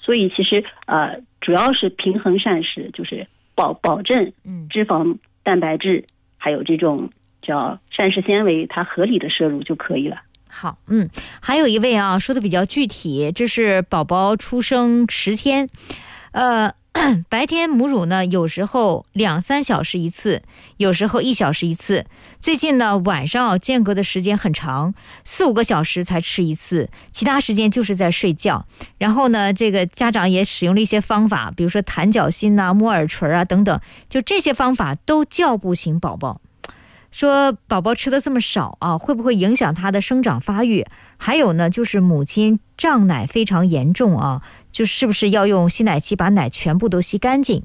所以其实主要是平衡膳食，就是保证脂肪、蛋白质还有这种叫膳食纤维它合理的摄入就可以了。 好，还有一位啊说的比较具体，这是宝宝出生10天，白天母乳呢有时候2-3小时一次，有时候1小时一次，最近呢晚上间隔的时间很长，4-5个小时才吃一次，其他时间就是在睡觉。然后呢这个家长也使用了一些方法，比如说弹脚心啊、摸耳垂啊等等，就这些方法都叫不醒宝宝。说宝宝吃的这么少啊，会不会影响他的生长发育？还有呢，就是母亲胀奶非常严重啊，就是不是要用吸奶器把奶全部都吸干净？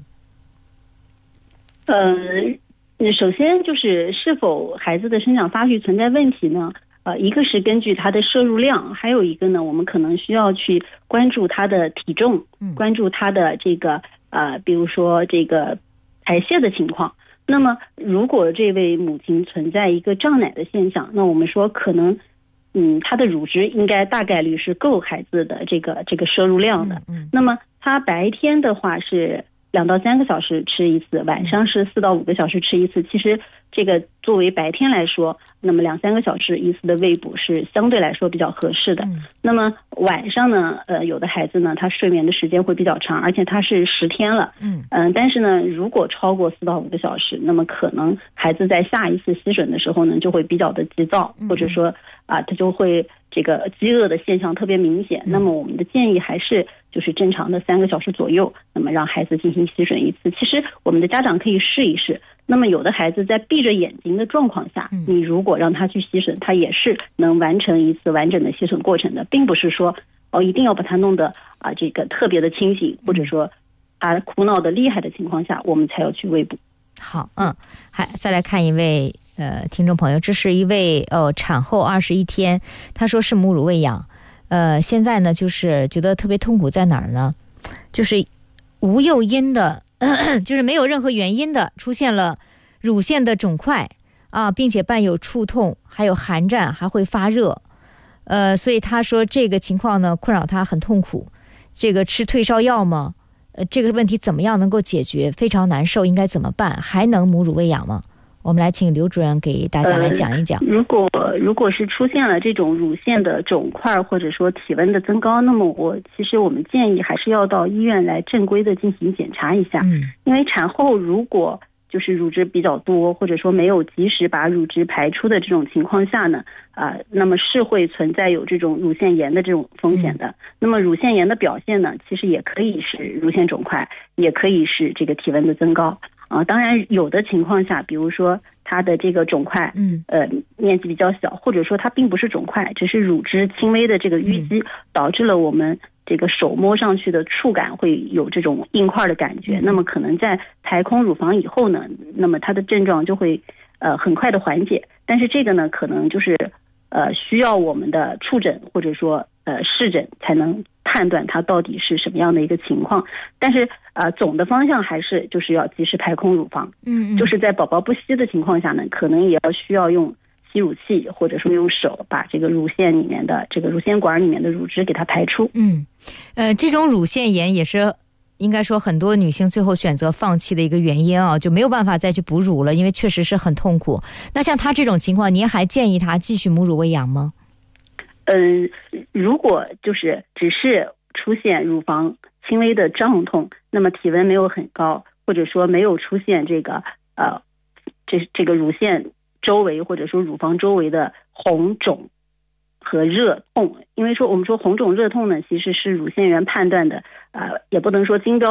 首先就是是否孩子的生长发育存在问题呢？一个是根据他的摄入量，还有一个呢，我们可能需要去关注他的体重，关注他的这个比如说这个排泄的情况。那么如果这位母亲存在一个胀奶的现象，那我们说可能她的乳汁应该大概率是够孩子的这个摄入量的。那么她白天的话是2到3个小时吃一次，晚上是4到5个小时吃一次。其实这个作为白天来说，那么2-3个小时一次的喂哺是相对来说比较合适的。那么晚上呢，有的孩子呢，他睡眠的时间会比较长，而且他是10天了。但是呢，如果超过4到5个小时，那么可能孩子在下一次吸吮的时候呢，就会比较的急躁，或者说他就会这个饥饿的现象特别明显。那么我们的建议还是就是正常的3个小时左右，那么让孩子进行吸吮一次。其实我们的家长可以试一试。那么有的孩子在闭着眼睛的状况下，你如果让他去吸吮，他也是能完成一次完整的吸吮过程的，并不是说一定要把他弄得这个特别的清醒，或者说他哭闹的厉害的情况下，我们才要去喂哺。 好，再来看一位听众朋友，这是一位产后21天，他说是母乳喂养，现在呢就是觉得特别痛苦，在哪儿呢？就是无诱因的就是没有任何原因的出现了乳腺的肿块并且伴有触痛，还有寒战，还会发热。所以他说这个情况呢困扰他很痛苦，这个吃退烧药吗？这个问题怎么样能够解决？非常难受，应该怎么办？还能母乳喂养吗？我们来请刘主任给大家来讲一讲。 如果是出现了这种乳腺的肿块或者说体温的增高，那么其实我们建议还是要到医院来正规的进行检查一下。因为产后如果就是乳汁比较多，或者说没有及时把乳汁排出的这种情况下呢，那么是会存在有这种乳腺炎的这种风险的。那么乳腺炎的表现呢，其实也可以是乳腺肿块，也可以是这个体温的增高。当然有的情况下，比如说它的这个肿块面积比较小，或者说它并不是肿块，只是乳汁轻微的这个淤积，导致了我们这个手摸上去的触感会有这种硬块的感觉。那么可能在排空乳房以后呢，那么它的症状就会很快的缓解。但是这个呢，可能就是需要我们的触诊或者说视诊才能判断它到底是什么样的一个情况。但是总的方向还是就是要及时排空乳房。就是在宝宝不吸的情况下呢，可能也要需要用吸乳器或者说用手把这个乳腺里面的这个乳腺管里面的乳汁给它排出。 这种乳腺炎也是应该说很多女性最后选择放弃的一个原因就没有办法再去哺乳了，因为确实是很痛苦。那像她这种情况，您还建议她继续母乳喂养吗？ 如果就是只是出现乳房轻微的胀痛，那么体温没有很高，或者说没有出现这个这个乳腺周围或者说乳房周围的红肿和热痛。因为说我们说红肿热痛呢，其实是乳腺炎判断的也不能说金标